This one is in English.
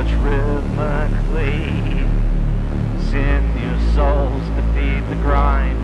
touch rhythmically. Sinew souls to feed the grind.